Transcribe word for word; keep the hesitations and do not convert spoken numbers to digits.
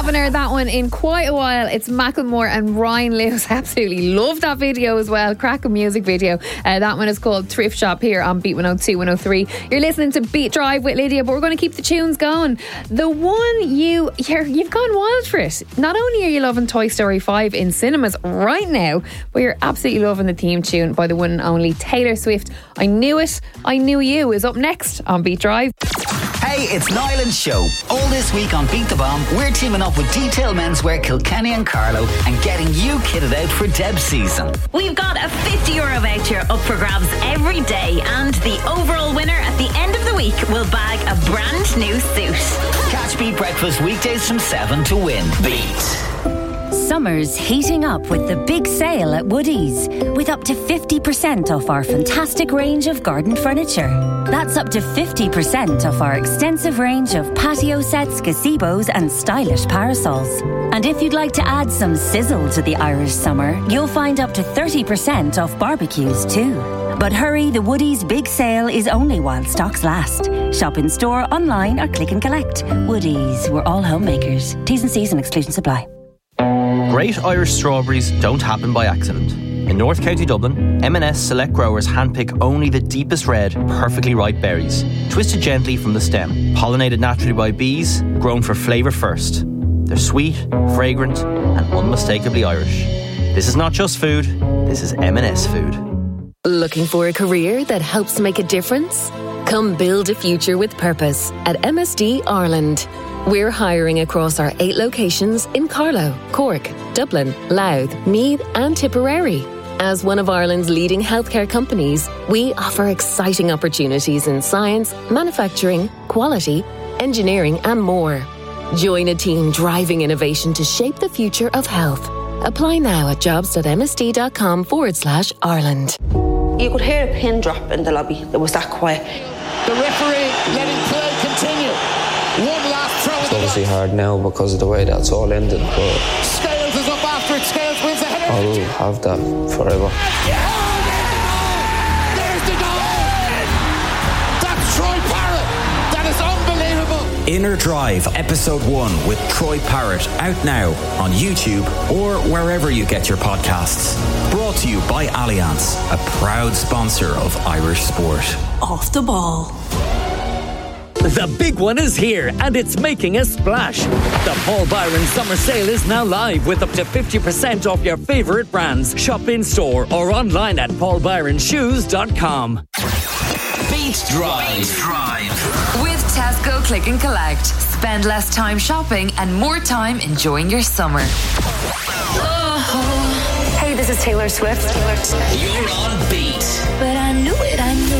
opener, that one, in quite a while. It's Macklemore and Ryan Lewis. Absolutely love that video as well. Cracking music video. Uh, that one is called Thrift Shop here on Beat one oh two, one oh three. You're listening to Beat Drive with Lydia, but we're going to keep the tunes going. The one you, you're, you've gone wild for it. Not only are you loving Toy Story five in cinemas right now, but you're absolutely loving the theme tune by the one and only Taylor Swift. I Knew It, I Knew You is up next on Beat Drive. Hey, it's Niall and Show. All this week on Beat the Bomb, we're teaming up with Detail Menswear, Kilkenny and Carlow and getting you kitted out for Deb's season. We've got a fifty euro voucher up for grabs every day, and the overall winner at the end of the week will bag a brand new suit. Catch Beat Breakfast weekdays from seven to win. Beat. Summer's heating up with the big sale at Woodies, with up to fifty percent off our fantastic range of garden furniture. That's up to fifty percent off our extensive range of patio sets, gazebos and stylish parasols. And if you'd like to add some sizzle to the Irish summer, you'll find up to thirty percent off barbecues too. But hurry, the Woodies big sale is only while stocks last. Shop in store, online or click and collect. Woodies, we're all homemakers. T's and C's and exclusions apply. Great Irish strawberries don't happen by accident. In North County Dublin, M and S select growers handpick only the deepest red, perfectly ripe berries, twisted gently from the stem, pollinated naturally by bees, grown for flavour first. They're sweet, fragrant and unmistakably Irish. This is not just food, this is M and S food. Looking for a career that helps make a difference? Come build a future with purpose at M S D Ireland. We're hiring across our eight locations in Carlow, Cork, Dublin, Louth, Meath and Tipperary. As one of Ireland's leading healthcare companies, we offer exciting opportunities in science, manufacturing, quality, engineering and more. Join a team driving innovation to shape the future of health. Apply now at jobs.msd.com forward slash Ireland. You could hear a pin drop in the lobby. It was that quiet. The referee letting play continue. One last throw. It's obviously hard now because of the way that's all ended, but Scales is up after it. Scales wins the header. I will have that forever. Yeah! There's the goal! That's Troy Parrott. That is unbelievable. Inner Drive, episode one with Troy Parrott, out now on YouTube or wherever you get your podcasts. Brought to you by Allianz, a proud sponsor of Irish sport. Off the ball. The big one is here, and it's making a splash. The Paul Byron Summer Sale is now live with up to fifty percent off your favourite brands. Shop in store or online at paul byron shoes dot com. Beat Drive. Drive. With Tesco Click and Collect. Spend less time shopping and more time enjoying your summer. Hey, this is Taylor Swift. You're on Beat. But I knew it, I knew